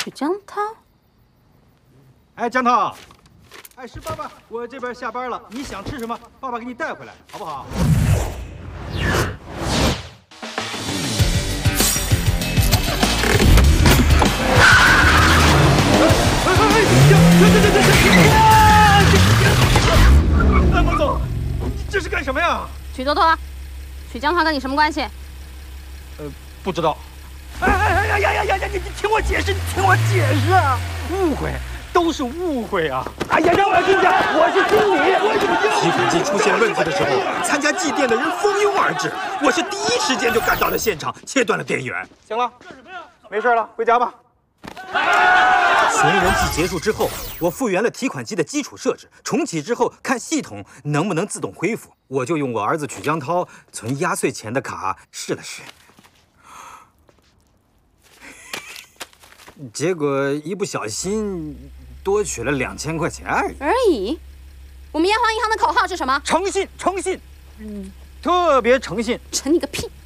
曲江涛。 哎，江涛，哎，是爸爸，我这边下班了，你想吃什么，爸爸给你带回来，好不好？哎，孟总，这是干什么呀？ 曲多多，曲江涛跟你什么关系？ 不知道。哎，你听我解释，你听我解释啊！误会，都是误会啊！哎呀，让我听讲，我是经理。 提款机出现问题的时候，参加祭奠的人蜂拥而至，我是第一时间就赶到了现场，切断了电源。 行了，没事了，回家吧。 寻人记结束之后，我复原了提款机的基础设置，重启之后看系统能不能自动恢复。我就用我儿子曲江涛存压岁钱的卡试了试，结果一不小心多取了2000块钱而已。我们炎黄银行的口号是什么？ 诚信，特别诚信。 诚你个屁！